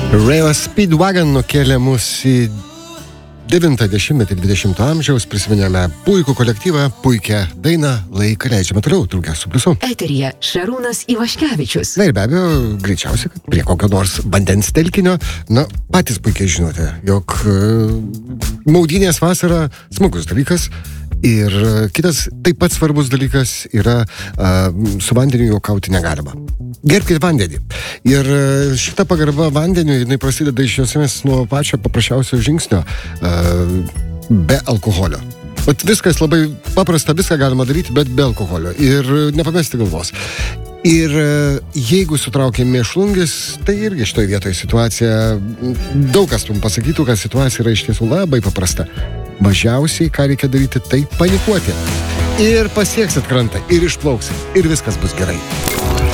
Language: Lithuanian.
Rail Speedwagon nukėlė mus į 90-metį 20 amžiaus, prisiminėme puikų kolektyvą, puikią dainą, laiką leidžiame toliau, drauge su Pliusu. Eteryje Šarūnas Ivaškevičius. Na ir be abejo, greičiausiai, kad prie kokio nors vandens telkinio, patys puikiai žinote, jog maudynės vasara smagus dalykas. Ir kitas taip pat svarbus dalykas yra su vandeniu juokauti negalima. Gerbkite vandenį. Ir šita pagarba vandeniu, jinai prasideda iš esmės nuo pačio paprasčiausio žingsnio be alkoholio. Bet viskas labai paprasta, viską galima daryti, bet be alkoholio. Ir nepamesti galvos. Ir jeigu sutraukė mėšlungis, tai irgi šitoje vietoje situacija, daug kas mums pasakytų, kad situacija yra iš tiesų labai paprasta. Mažiausiai, ką reikia daryti, tai panikuoti. Ir pasieksit krantą, ir išplauksit, ir viskas bus gerai.